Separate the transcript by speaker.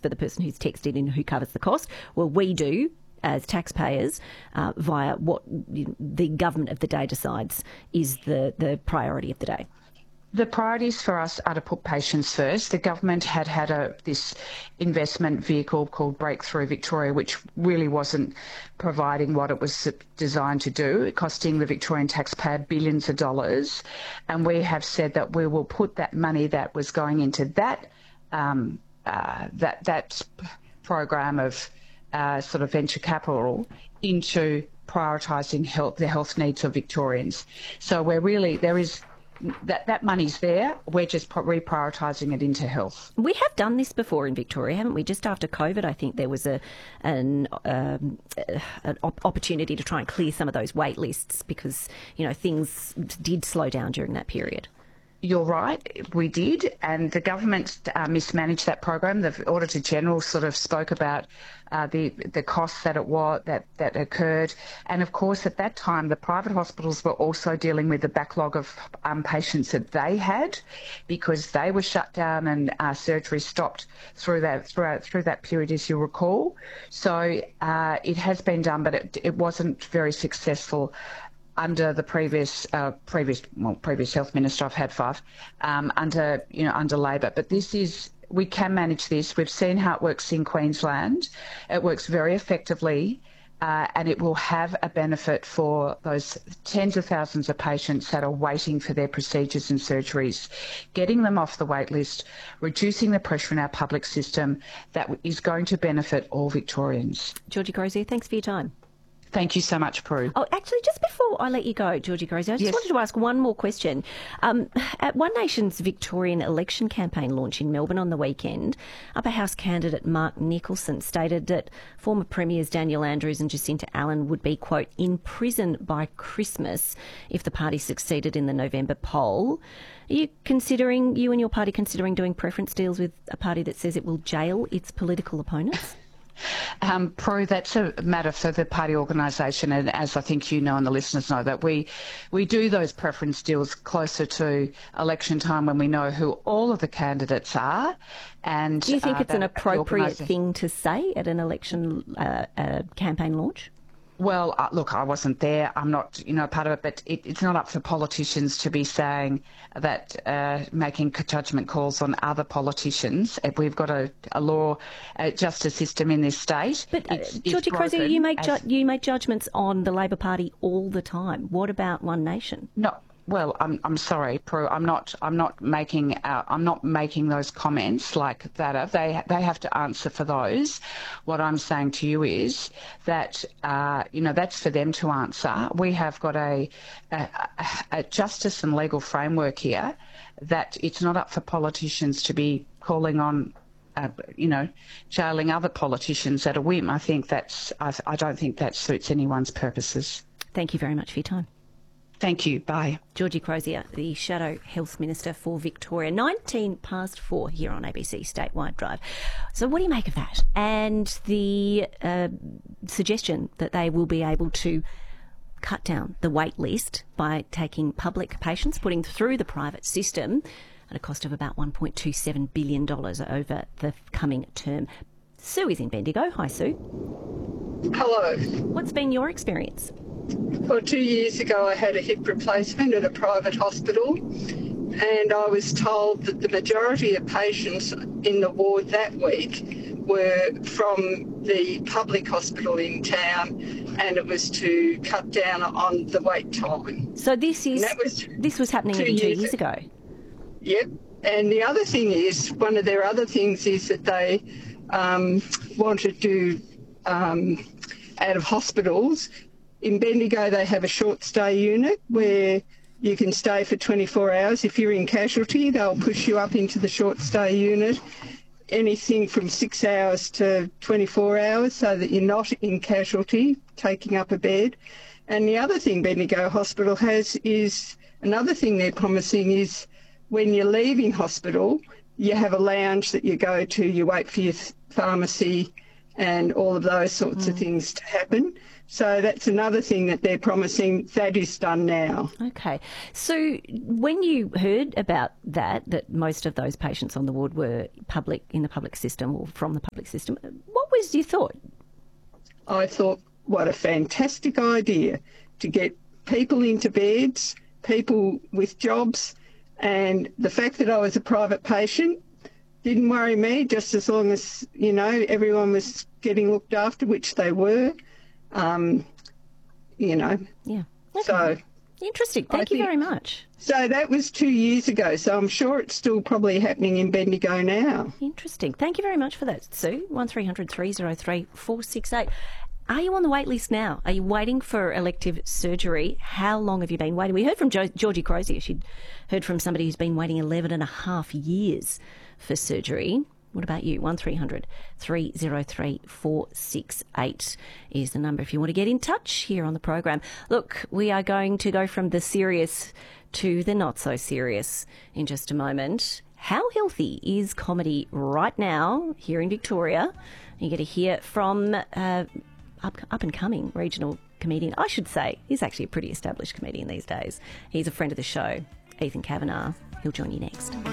Speaker 1: for the person who's texted in who covers the cost. Well, we do as taxpayers via what the government of the day decides is the priority of the day.
Speaker 2: The priorities for us are to put patients first. The government had this investment vehicle called Breakthrough Victoria, which really wasn't providing what it was designed to do, costing the Victorian taxpayer billions of dollars. And we have said that we will put that money that was going into that program of sort of venture capital into prioritising the health needs of Victorians. So that money's there. We're just reprioritising it into health.
Speaker 1: We have done this before in Victoria, haven't we? Just after COVID, I think there was an opportunity to try and clear some of those wait lists because, things did slow down during that period.
Speaker 2: You're right, we did, and the government mismanaged that program. The Auditor General sort of spoke about the costs that that occurred, and of course at that time the private hospitals were also dealing with the backlog of patients that they had because they were shut down and surgery stopped through that period, as you recall. So it has been done, but it wasn't very successful. Under the previous health minister, I've had 5, under Labor. But we can manage this. We've seen how it works in Queensland. It works very effectively, and it will have a benefit for those tens of thousands of patients that are waiting for their procedures and surgeries, getting them off the wait list, reducing the pressure in our public system. That is going to benefit all Victorians.
Speaker 1: Georgie Crozier, thanks for your time.
Speaker 2: Thank you so much, Prue.
Speaker 1: Oh, actually, just before I let you go, Georgie Crozier, I just wanted to ask one more question. At One Nation's Victorian election campaign launch in Melbourne on the weekend, Upper House candidate Mark Nicholson stated that former Premiers Daniel Andrews and Jacinta Allen would be, quote, in prison by Christmas if the party succeeded in the November poll. Are you and your party considering doing preference deals with a party that says it will jail its political opponents?
Speaker 2: Prue, that's a matter for the party organisation, and as I think you know and the listeners know, that we do those preference deals closer to election time when we know who all of the candidates are. And
Speaker 1: do you think it's an appropriate thing to say at an election campaign launch?
Speaker 2: Well, look, I wasn't there. I'm not, part of it, but it's not up for politicians to be saying that, making judgment calls on other politicians. We've got a law, justice system in this state.
Speaker 1: But Georgie Crozier, you make judgments on the Labor Party all the time. What about One Nation?
Speaker 2: No. Well, I'm sorry, Prue. I'm not making those comments like that. They have to answer for those. What I'm saying to you is that that's for them to answer. We have got a justice and legal framework here that it's not up for politicians to be calling on jailing other politicians at a whim. I don't think that suits anyone's purposes.
Speaker 1: Thank you very much for your time.
Speaker 2: Thank you. Bye.
Speaker 1: Georgie Crozier, the Shadow Health Minister for Victoria. 4:19 here on ABC Statewide Drive. So what do you make of that? And the suggestion that they will be able to cut down the wait list by taking public patients, putting them through the private system at a cost of about $1.27 billion over the coming term. Sue is in Bendigo. Hi, Sue.
Speaker 3: Hello.
Speaker 1: What's been your experience?
Speaker 3: Well, 2 years ago I had a hip replacement at a private hospital, and I was told that the majority of patients in the ward that week were from the public hospital in town, and it was to cut down on the wait time.
Speaker 1: So this was happening 2 years ago?
Speaker 3: Yep. And the other thing is, one of their other things is that they want to do out of hospitals. In Bendigo, they have a short stay unit where you can stay for 24 hours. If you're in casualty, they'll push you up into the short stay unit, anything from 6 hours to 24 hours, so that you're not in casualty, taking up a bed. And the other thing Bendigo Hospital has is, another thing they're promising is, when you're leaving hospital, you have a lounge that you go to, you wait for your pharmacy and all of those sorts of things to happen. So that's another thing that they're promising. That is done now.
Speaker 1: Okay. So when you heard about that most of those patients on the ward were in the public system or from the public system, what was your thought?
Speaker 3: I thought, what a fantastic idea to get people into beds, people with jobs, and the fact that I was a private patient didn't worry me, just as long as, everyone was getting looked after, which they were.
Speaker 1: Yeah. Okay.
Speaker 3: So
Speaker 1: interesting. Thank you very much.
Speaker 3: So that was 2 years ago. So I'm sure it's still probably happening in Bendigo now.
Speaker 1: Interesting. Thank you very much for that, Sue. 1300 303 468. Are you on the wait list now? Are you waiting for elective surgery? How long have you been waiting? We heard from Georgie Crozier. She'd heard from somebody who's been waiting 11 and a half years for surgery. What about you? 1300 303 468 is the number if you want to get in touch here on the program. Look, we are going to go from the serious to the not so serious in just a moment. How healthy is comedy right now here in Victoria? You get to hear from up and coming regional comedian. I should say he's actually a pretty established comedian these days. He's a friend of the show, Ethan Kavanagh. He'll join you next.